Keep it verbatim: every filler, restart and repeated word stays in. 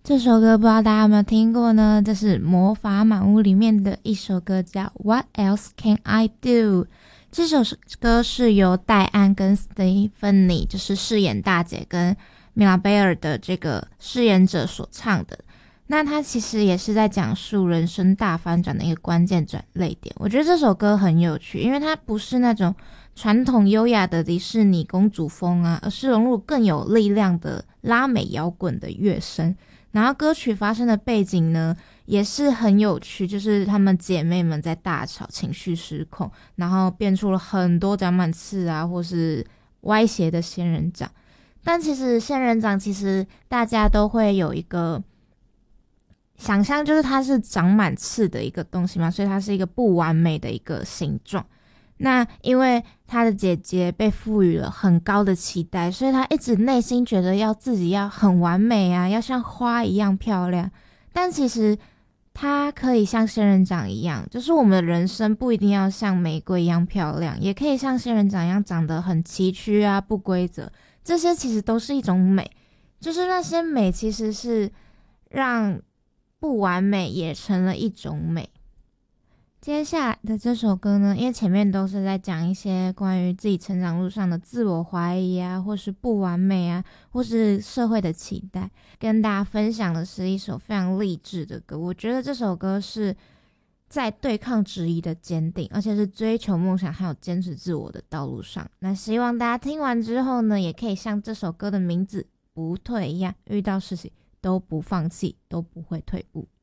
这首歌不知道大家有没有听过呢？这是魔法满屋里面的一首歌，叫 What Else Can I Do。 这首歌是由戴安跟 Stephanie 就是饰演大姐跟米拉贝尔的这个饰演者所唱的。那它其实也是在讲述人生大翻转的一个关键转捩点。我觉得这首歌很有趣，因为它不是那种传统优雅的迪士尼公主风啊，而是融入更有力量的拉美摇滚的乐声。然后歌曲发生的背景呢也是很有趣，就是她们姐妹们在大吵，情绪失控，然后变出了很多长满刺啊或是歪斜的仙人掌。但其实仙人掌其实大家都会有一个想象，就是它是长满刺的一个东西嘛，所以它是一个不完美的一个形状。那因为他的姐姐被赋予了很高的期待，所以他一直内心觉得要自己要很完美啊，要像花一样漂亮。但其实他可以像仙人掌一样，就是我们的人生不一定要像玫瑰一样漂亮，也可以像仙人掌一样长得很崎岖啊，不规则。这些其实都是一种美，就是那些美其实是让不完美也成了一种美。接下来的这首歌呢，因为前面都是在讲一些关于自己成长路上的自我怀疑啊，或是不完美啊，或是社会的期待，跟大家分享的是一首非常励志的歌。我觉得这首歌是在对抗质疑的坚定，而且是追求梦想还有坚持自我的道路上。那希望大家听完之后呢，也可以像这首歌的名字不退一样，遇到事情都不放弃，都不会退步。